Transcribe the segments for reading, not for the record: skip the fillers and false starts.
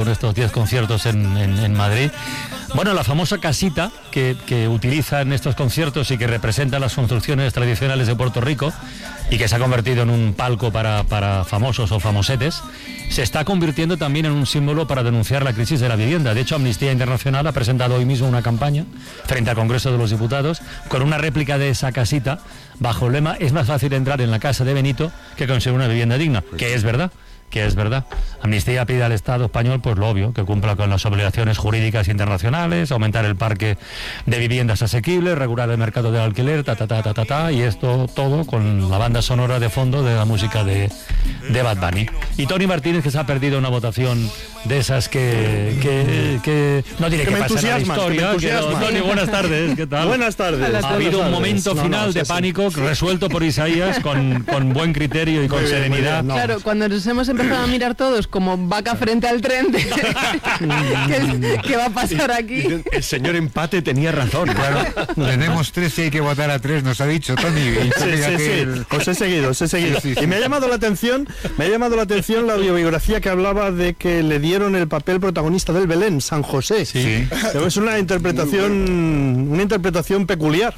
de estos 10 conciertos en Madrid. Bueno, la famosa casita que utiliza en estos conciertos y que representa las construcciones tradicionales de Puerto Rico y que se ha convertido en un palco para famosos o famosetes, se está convirtiendo también en un símbolo para denunciar la crisis de la vivienda. De hecho, Amnistía Internacional ha presentado hoy mismo una campaña frente al Congreso de los Diputados con una réplica de esa casita bajo el lema: es más fácil entrar en la casa de Benito que conseguir una vivienda digna, que es verdad. Amnistía pide al Estado español, pues lo obvio, que cumpla con las obligaciones jurídicas internacionales, aumentar el parque de viviendas asequibles, regular el mercado del alquiler, y esto todo con la banda sonora de fondo de la música de Bad Bunny. Y Tony Martínez, que se ha perdido una votación de esas que no tiene que pasar a la historia. Tony, buenas tardes, ¿qué tal? Buenas tardes. Ha habido un momento final de pánico resuelto por Isaías con buen criterio y con serenidad. Claro, cuando nos hemos empezado a mirar todos como vaca frente al tren ¿qué va a pasar aquí? El señor Empate tenía razón. Claro, tenemos 3 y hay que votar a 3, nos ha dicho Tony. Sí. Os he seguido. Sí. Y me ha llamado la atención la biografía que hablaba de que le dieron el papel protagonista del Belén, San José. Sí. Es una interpretación peculiar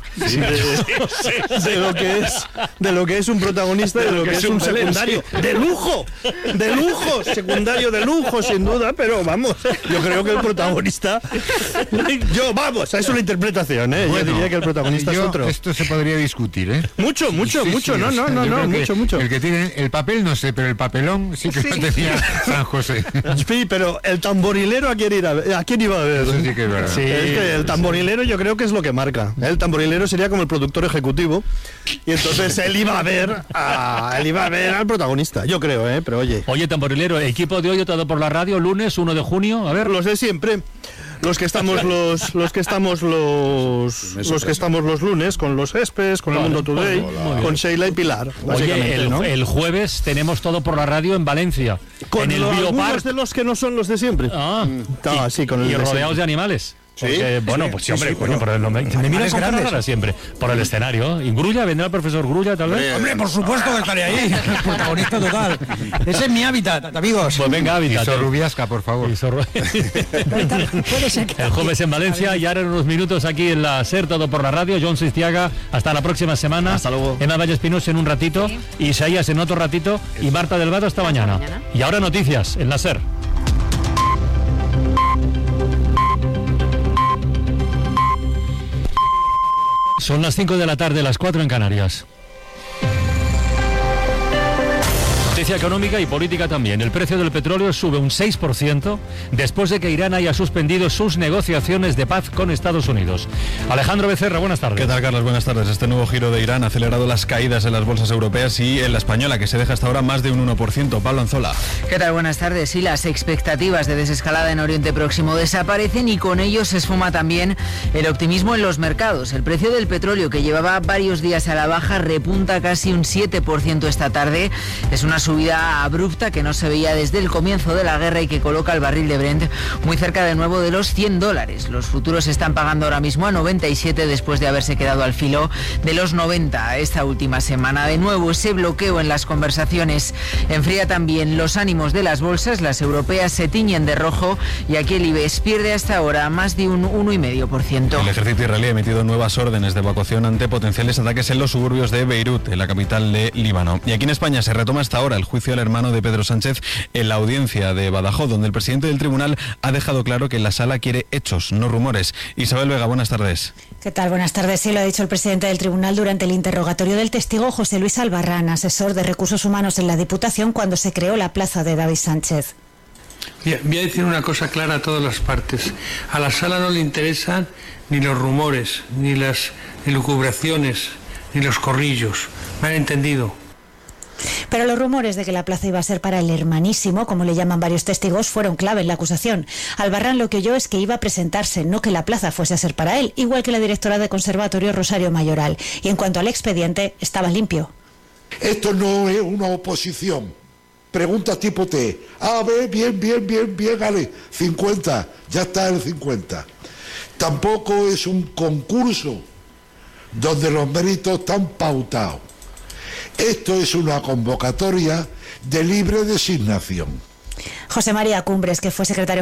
de lo que es un protagonista y de lo que es un secundario de lujo, secundario de lujo, sin duda, pero vamos, yo creo que el protagonista, es una interpretación, Bueno, yo diría que el protagonista es otro. Esto se podría discutir, Mucho, mucho. El que tiene el papel no sé, pero el papelón sí que lo tenía San José. Sí, pero el tamborilero ¿a quién iba a ver? Eso sí que es verdad. Sí, es que el tamborilero yo creo que es lo que marca. El tamborilero sería como el productor ejecutivo y entonces él iba a ver al protagonista, yo creo, pero oye. Oye, tamborilero, equipo de hoy todo por la radio, lunes 1 de junio, a ver. Los de siempre. Los que estamos los lunes con los Espes, con el Mundo Today, con Sheila y Pilar. Oye, el jueves tenemos todo por la radio en Valencia, con en el Biopark, de los que no son los de siempre. Sí, con y rodeados de animales. Porque, me miras con cara rara siempre por el escenario. ¿Y Grulla? ¿Vendrá el profesor Grulla tal vez? Hombre, por supuesto que estaré ahí. El protagonista total. Ese es mi hábitat, amigos. Pues venga, hábitat. Y Sorrubiasca, por favor. El jueves en Valencia y ahora en unos minutos aquí en la SER, todo por la radio. John Sistiaga, hasta la próxima semana. Hasta luego. Emma Valle Espinosa en un ratito, Isaías en otro ratito y Marta Delgado hasta mañana. Y ahora noticias en la SER. Son las 5 de la tarde, las 4 en Canarias. Noticia económica y política también. El precio del petróleo sube un 6% después de que Irán haya suspendido sus negociaciones de paz con Estados Unidos. Alejandro Becerra, buenas tardes. ¿Qué tal, Carlos? Buenas tardes. Este nuevo giro de Irán ha acelerado las caídas en las bolsas europeas y en la española, que se deja hasta ahora más de un 1%. Pablo Anzola. ¿Qué tal? Buenas tardes. Y las expectativas de desescalada en Oriente Próximo desaparecen y con ello se esfuma también el optimismo en los mercados. El precio del petróleo, que llevaba varios días a la baja, repunta casi un 7% esta tarde. Es una subida abrupta que no se veía desde el comienzo de la guerra y que coloca el barril de Brent muy cerca de nuevo de los $100. Los futuros se están pagando ahora mismo a 97 después de haberse quedado al filo de los 90 esta última semana. De nuevo ese bloqueo en las conversaciones enfría también los ánimos de las bolsas. Las europeas se tiñen de rojo y aquí el IBEX pierde hasta ahora más de un 1,5%. El ejército israelí ha emitido nuevas órdenes de evacuación ante potenciales ataques en los suburbios de Beirut, en la capital de Líbano. Y aquí en España se retoma hasta ahora el juicio al hermano de Pedro Sánchez en la audiencia de Badajoz, donde el presidente del tribunal ha dejado claro que la sala quiere hechos, no rumores. Isabel Vega, buenas tardes. ¿Qué tal? Buenas tardes. Sí, lo ha dicho el presidente del tribunal durante el interrogatorio del testigo José Luis Albarrán, asesor de Recursos Humanos en la Diputación cuando se creó la plaza de David Sánchez. Bien, voy a decir una cosa clara a todas las partes. A la sala no le interesan ni los rumores, ni las elucubraciones, ni los corrillos. ¿Me han entendido? Pero los rumores de que la plaza iba a ser para el hermanísimo, como le llaman varios testigos, fueron clave en la acusación. Albarrán lo que oyó es que iba a presentarse, no que la plaza fuese a ser para él, igual que la directora de Conservatorio Rosario Mayoral. Y en cuanto al expediente, estaba limpio. Esto no es una oposición. Pregunta tipo T. A, B, bien, vale. 50, ya está el 50. Tampoco es un concurso donde los méritos están pautados. Esto es una convocatoria de libre designación. José María Cumbres, que fue secretario